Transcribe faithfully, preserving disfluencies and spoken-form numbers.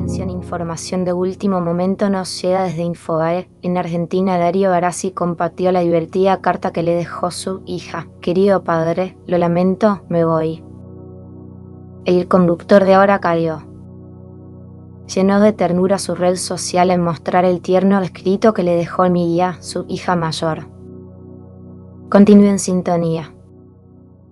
Atención, información de último momento nos llega desde Infobae. En Argentina, Darío Barassi compartió la divertida carta que le dejó su hija. Querido padre, lo lamento, me voy. El conductor de Ahora cayó. Llenó de ternura su red social en mostrar el tierno escrito que le dejó Emilia, su hija mayor. Continúe en sintonía.